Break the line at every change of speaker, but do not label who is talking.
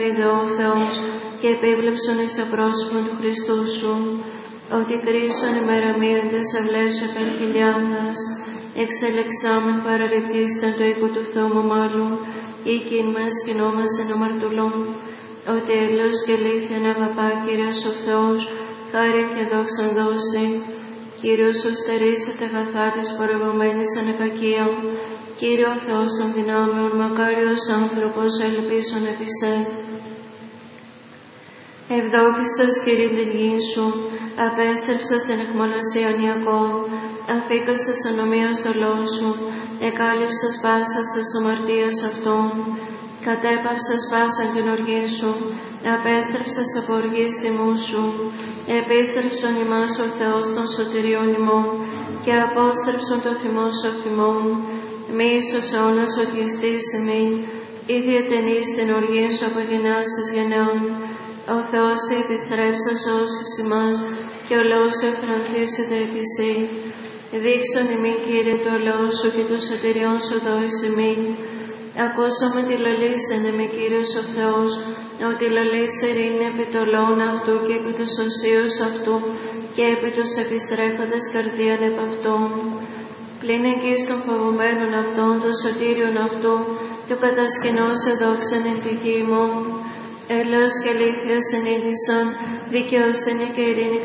είδε ο Θεός και επίβλεψον εις το πρόσωπο του Χριστού σου, ότι κρίσον ημεραμίοντες αυλέσσο πεν χιλιάδας, εξελεξάμεν παραληπτίστων το οίκο του Θεού μάλλον, οίκην μας κοινόμαστε αμαρτωλών, ότι έλεος και αλήθειαν αγαπά Κύριος ο Θεός, χάρη και δόξαν δώσει. Κύριος ο στερήσεται αγαθά της πορευομένης ανεπακία. Κύριο Θεός των δυνάμεων, μακάριος άνθρωπος, ελπίσον επί σε. Ευδόκιστος Κύριε την γη σου, απέστρεψας εν αιχμαλωσίαν Ιακώβ, αφήκασας ονομία στο λόγο σου, εκάλυψας πάσας της αμαρτίας αυτών, κατέπαυσας πάσαν την οργή σου, απέστρεψας από οργής τιμού σου, επίστρεψον ημάς ο Θεός των σωτηριών ημών, και απόστρεψον το θυμό σου θυμών, μη ίσως αιώνας οκιστής ημί, ή διατενείς την οργή σου από γενιάς εις γενεών. Ο Θεός επιστρέψας όσους ημάς, και ο λόγος σου εφρανθήσεται επί σύ. Δείξον ημί, Κύριε, το λόγο σου και το σωτηριόν σου δώης ημί. Ακούσαμε τη λαλήσενε με Κύριος ο Θεός, ότι λαλήσε ειρήνη επί το λόγων αυτού και επί τους οσίους αυτού και επί τους επιστρέφοντες καρδίαν επ' αυτών. Πλην εκεί των φοβουμένων αυτών, το σωτήριον αυτού, το κατασκηνώς εδόξαν εν τη γη ημών. Έλεος και αλήθεια συνείδησαν, δικαιοσύνη και ειρήνη